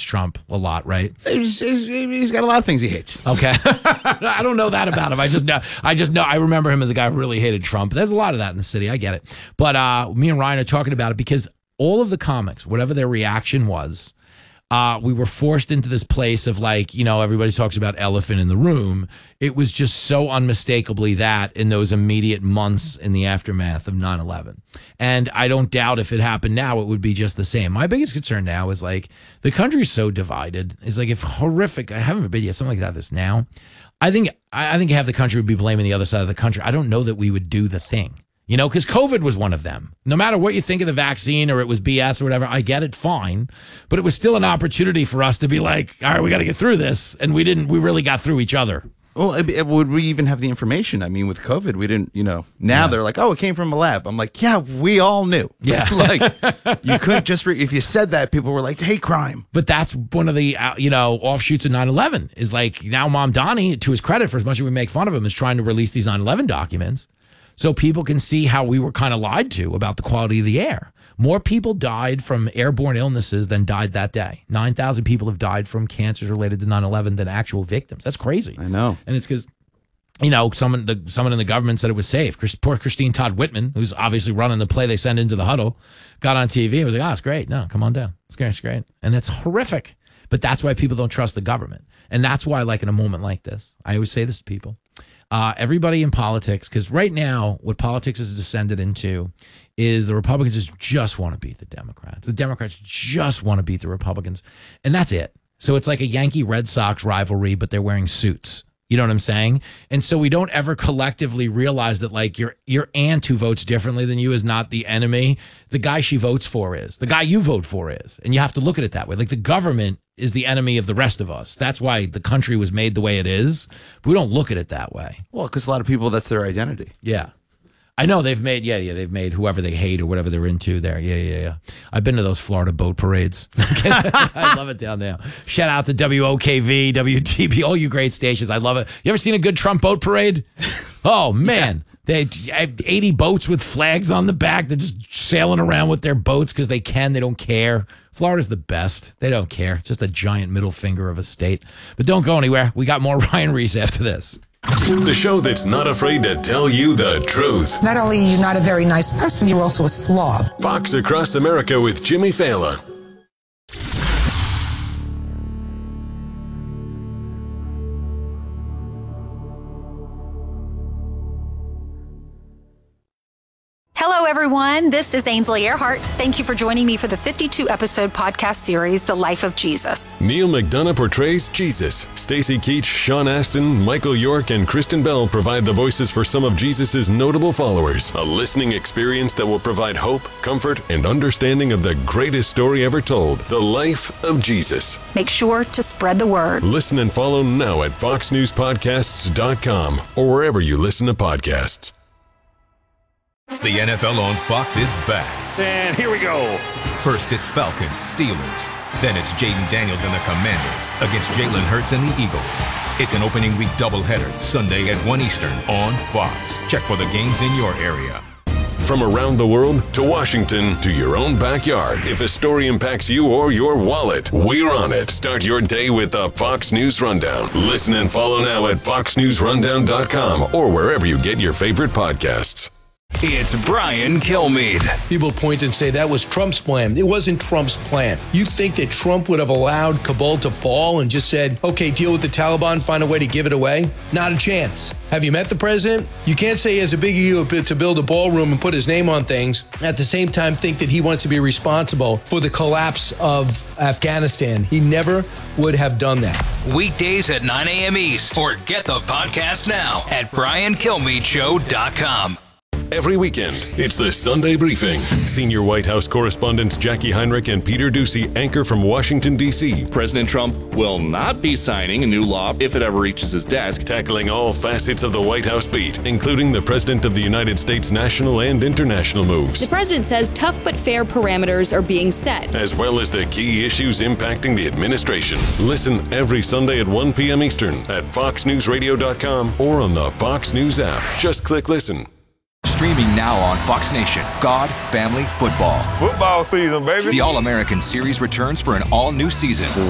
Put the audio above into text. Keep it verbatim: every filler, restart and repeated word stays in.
hates Trump a lot, right? He's, he's, he's got a lot of things he hates. Okay. I don't know that about him. I just know, I just know, I remember him as a guy who really hated Trump. There's a lot of that in the city. I get it. But uh, me and Ryan are talking about it because all of the comics, whatever their reaction was, Uh, we were forced into this place of like, you know, everybody talks about elephant in the room. It was just so unmistakably that in those immediate months in the aftermath of nine eleven. And I don't doubt if it happened now, it would be just the same. My biggest concern now is like the country's so divided. It's like if horrific, I haven't been yet, something like that this now. I think, I think half the country would be blaming the other side of the country. I don't know that we would do the thing. You know, because COVID was one of them. No matter what you think of the vaccine or it was B S or whatever, I get it, fine. But it was still an opportunity for us to be like, all right, we got to get through this. And we didn't, we really got through each other. Well, it, it, would we even have the information? I mean, with COVID, we didn't, you know, now yeah. they're like, oh, it came from a lab. I'm like, yeah, we all knew. Yeah. Like, you couldn't just, re- if you said that, people were like, hey, crime. But that's one of the, uh, you know, offshoots of nine eleven is like now Mom Donnie, to his credit, for as much as we make fun of him, is trying to release these nine eleven documents. So people can see how we were kind of lied to about the quality of the air. More people died from airborne illnesses than died that day. nine thousand people have died from cancers related to nine eleven than actual victims. That's crazy. I know. And it's because, you know, someone the, someone in the government said it was safe. Chris, poor Christine Todd Whitman, who's obviously running the play they send into the huddle, got on T V and was like, oh, it's great. No, come on down. It's great. It's great. And that's horrific. But that's why people don't trust the government. And that's why, like in a moment like this, I always say this to people. Uh, everybody in politics, because right now what politics has descended into is the Republicans just want to beat the Democrats. The Democrats just want to beat the Republicans. And that's it. So it's like a Yankee-Red Sox rivalry, but they're wearing suits. You know what I'm saying? And so we don't ever collectively realize that like your your aunt who votes differently than you is not the enemy. The guy she votes for is. The guy you vote for is. And you have to look at it that way. Like the government is the enemy of the rest of us. That's why the country was made the way it is. But we don't look at it that way. Well, because a lot of people, that's their identity. Yeah. I know they've made, yeah, yeah, they've made whoever they hate or whatever they're into there. Yeah, yeah, yeah. I've been to those Florida boat parades. I love it down there. Shout out to W O K V, W T B, all you great stations. I love it. You ever seen a good Trump boat parade? Oh, man. Yeah. They have eighty boats with flags on the back. They're just sailing around with their boats because they can. They don't care. Florida's the best. They don't care. It's just a giant middle finger of a state. But don't go anywhere. We got more Ryan Reese after this. The show that's not afraid to tell you the truth. Not only are you not a very nice person, you're also a slob. Fox Across America with Jimmy Fallon. Hello, everyone. This is Ainsley Earhart. Thank you for joining me for the fifty-two episode podcast series, The Life of Jesus. Neil McDonough portrays Jesus. Stacey Keach, Sean Astin, Michael York, and Kristen Bell provide the voices for some of Jesus' notable followers. A listening experience that will provide hope, comfort, and understanding of the greatest story ever told, The Life of Jesus. Make sure to spread the word. Listen and follow now at fox news podcasts dot com or wherever you listen to podcasts. The N F L on Fox is back. And here we go. First, it's Falcons, Steelers. Then it's Jaden Daniels and the Commanders against Jalen Hurts and the Eagles. It's an opening week doubleheader, Sunday at one Eastern on Fox. Check for the games in your area. From around the world to Washington to your own backyard, if a story impacts you or your wallet, we're on it. Start your day with the Fox News Rundown. Listen and follow now at fox news rundown dot com or wherever you get your favorite podcasts. It's Brian Kilmeade. People point and say that was Trump's plan. It wasn't Trump's plan. You think that Trump would have allowed Kabul to fall and just said, okay, deal with the Taliban, find a way to give it away? Not a chance. Have you met the president? You can't say he has a big ego to build a ballroom and put his name on things. At the same time, think that he wants to be responsible for the collapse of Afghanistan. He never would have done that. Weekdays at nine a.m. East, or get the podcast now at brian kilmeade show dot com. Every weekend, it's the Sunday Briefing. Senior White House correspondents Jackie Heinrich and Peter Doocy anchor from Washington, D C President Trump will not be signing a new law if it ever reaches his desk. Tackling all facets of the White House beat, including the President of the United States national and international moves. The president says tough but fair parameters are being set, as well as the key issues impacting the administration. Listen every Sunday at one p.m. Eastern at fox news radio dot com or on the Fox News app. Just click listen. Streaming now on Fox Nation, God, Family, Football. Football season, baby. The All-American Series returns for an all-new season.